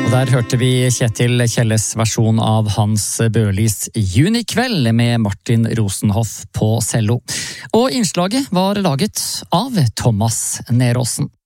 Der hørte vi Kjetil Kjelles versjon av Hans Børlis Junikveld med Martin Rosenhoff på cello. Og innslaget var laget av Thomas Neråsen.